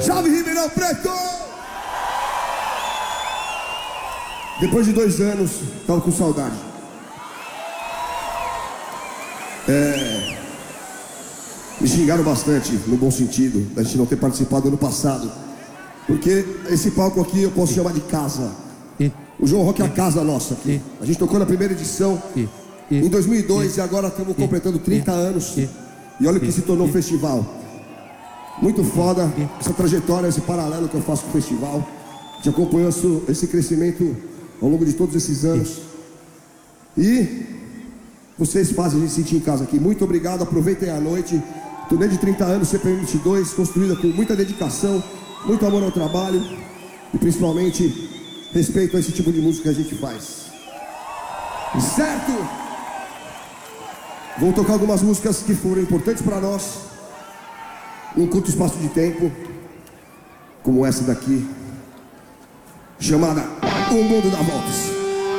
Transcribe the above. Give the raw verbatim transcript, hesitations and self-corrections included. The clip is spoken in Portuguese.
Salve, Ribeirão Preto! Depois de dois anos, tava com saudade. É... Me xingaram bastante, no bom sentido, da gente não ter participado ano passado. Porque esse palco aqui eu posso chamar de casa. O João Rock é a casa nossa aqui. A gente tocou na primeira edição em dois mil e dois e agora estamos completando trinta anos. E olha o que se tornou o festival. Muito foda essa trajetória, esse paralelo que eu faço com o festival. A gente acompanhou esse crescimento ao longo de todos esses anos. E vocês fazem a gente sentir em casa aqui. Muito obrigado, aproveitem a noite. Turnê de trinta anos, C P M vinte e dois, construída com muita dedicação, muito amor ao trabalho e principalmente respeito a esse tipo de música que a gente faz. Certo? Vou tocar algumas músicas que foram importantes para nós num curto espaço de tempo, como essa daqui, chamada O Mundo Dá Voltas.